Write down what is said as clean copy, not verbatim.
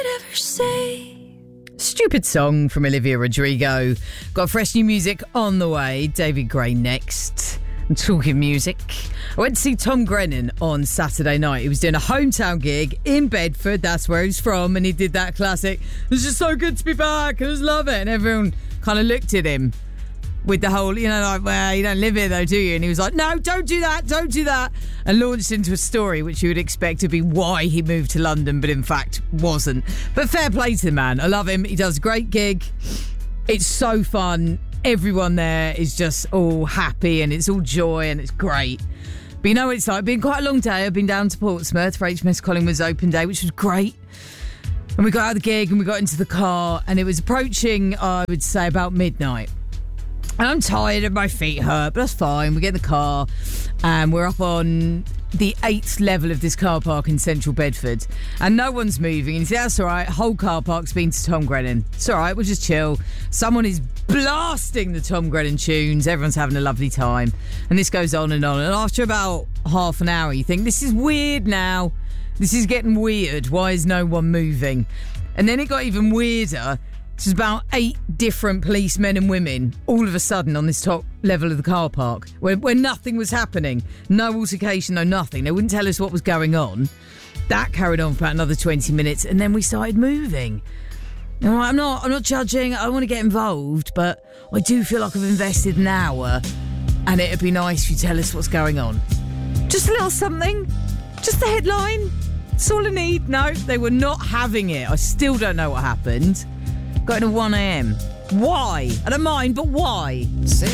Stupid song from Olivia Rodrigo. Got fresh new music on the way. David Gray next. And talking music, I went to see Tom Grennan on Saturday night. He was doing a hometown gig in Bedford. That's where he's from. And he did that classic, "It's just so good to be back. I just love it." And everyone kind of looked at him with the whole, like, "Well, you don't live here though, do you?" And he was like, "No, don't do that, don't do that." And launched into a story which you would expect to be why he moved to London, but in fact wasn't. But fair play to the man. I love him. He does a great gig. It's so fun. Everyone there is just all happy and it's all joy and it's great. But you know what it's like? It's been quite a long day. I've been down to Portsmouth for HMS Collingwood's open day, which was great. And we got out of the gig and we got into the car and it was approaching, I would say, about midnight. And I'm tired and my feet hurt, but that's fine. We get in the car and we're up on the 8th level of this car park in central Bedford. And no one's moving. And you say, that's all right. Whole car park's been to Tom Grennan. It's all right. We'll just chill. Someone is blasting the Tom Grennan tunes. Everyone's having a lovely time. And this goes on. And after about half an hour, you think, this is weird now. This is getting weird. Why is no one moving? And then it got even weirder. There's about 8 different policemen and women all of a sudden on this top level of the car park where nothing was happening. No altercation, no nothing. They wouldn't tell us what was going on. That carried on for about another 20 minutes and then we started moving. Now, I'm not judging. I want to get involved, but I do feel like I've invested an hour and it'd be nice if you tell us what's going on. Just a little something. Just the headline. That's all I need. No, they were not having it. I still don't know what happened. Got in at 1 a.m. Why? I don't mind, but why?